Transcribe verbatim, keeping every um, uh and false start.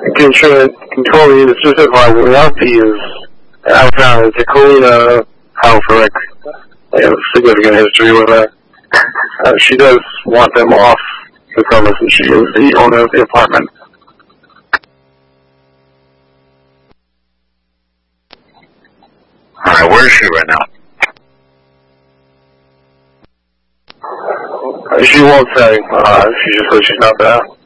Controlling the specified reality is Alexandra Jacolina Halfrick. They have a significant history with her. Uh, she does want them off the premise, and she is the owner of the apartment. Alright, where is she right now? Uh, she won't say. Uh, she just says she's not there.